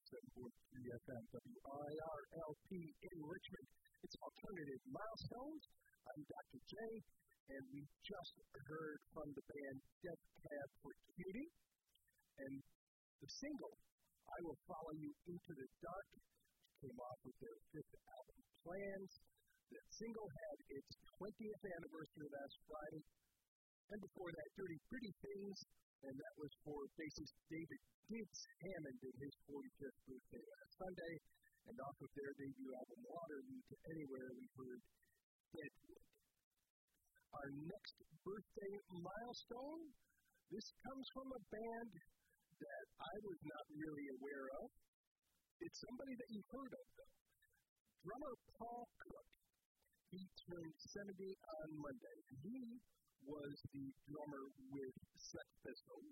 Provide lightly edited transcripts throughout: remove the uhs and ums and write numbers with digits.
107.3 FM WIRLP in Richmond. It's Alternative Milestones. I'm Dr. J, and we just heard from the band Death Cab for Cutie. And the single, I Will Follow You Into the Dark, came off with their fifth album, Plans. That single had its 20th anniversary last Friday. And before that, Dirty Pretty Things, and that was for bassist David Gibbs Hammond in his 45th birthday last Sunday. And off of their debut album, Waterloo to Anywhere, we heard Deadwood. Our next birthday milestone, this comes from a band that I was not really aware of. It's somebody that you've heard of, though. Drummer Paul Cook. He turned 70 on Monday. He was the drummer with Sex Pistols.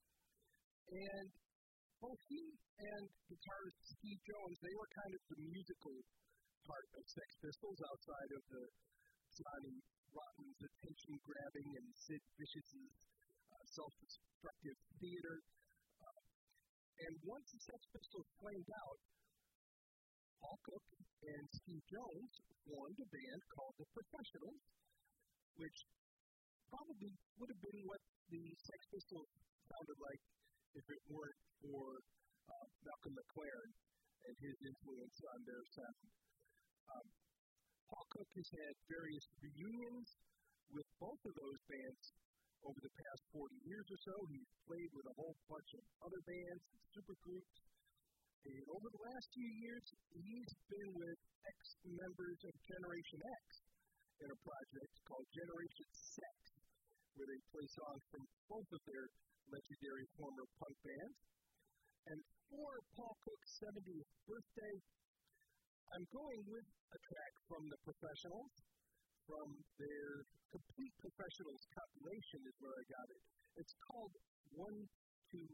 And both he and guitarist Steve Jones, they were kind of the musical part of Sex Pistols outside of the Johnny Rotten's attention-grabbing and Sid Vicious's self-destructive theater. And once the Sex Pistols flamed out, Paul Cook and Steve Jones formed a band called The Professionals, which probably would have been what the Sex Pistols sounded like if it weren't for Malcolm McLaren and his influence on their sound. Paul Cook has had various reunions with both of those bands over the past 40 years or so. He's played with a whole bunch of other bands and supergroups. And over the last few years, he's been with ex-members of Generation X in a project called Generation Sex, where they play songs from both of their legendary former punk bands. And for Paul Cook's 70th birthday, I'm going with a track from The Professionals, from their Complete Professionals compilation is where I got it. It's called One